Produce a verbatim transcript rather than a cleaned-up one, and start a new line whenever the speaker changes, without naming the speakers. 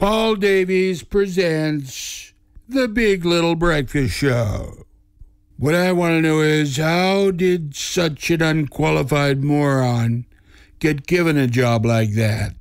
Paul Davies presents The Big Little Breakfast Show. What I want to know is, how did such an unqualified moron get given a job like that?